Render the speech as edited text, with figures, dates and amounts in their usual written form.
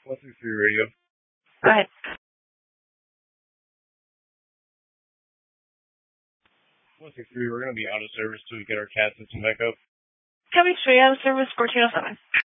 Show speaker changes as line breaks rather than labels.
163 radio.
Go ahead.
163, we're going to be out of service till we get our CAT system back up.
Coming straight out of service, 1407.